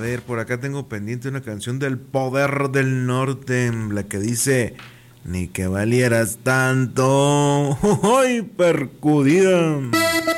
ver, por acá tengo pendiente una canción del Poder del Norte, la que dice, ni que valieras tanto, ¡ay, percudida!